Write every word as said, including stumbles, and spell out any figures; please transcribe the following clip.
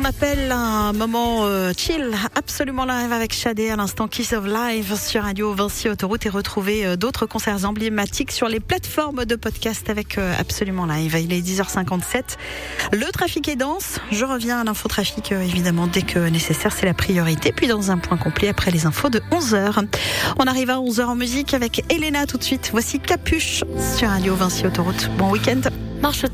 appelle un moment euh, chill, absolument live avec Shadé à l'instant Kiss of Live sur Radio Vinci Autoroute et retrouver euh, d'autres concerts emblématiques sur les plateformes de podcast avec euh, absolument live. Il est dix heures cinquante-sept. Le trafic est dense. Je reviens à l'infotrafic euh, évidemment dès que nécessaire, c'est la priorité. Puis dans un point complet après les infos de onze heures. On arrive à onze heures en musique avec Elena tout de suite. Voici Capuche sur Radio Vinci Autoroute. Bon week-end. Marche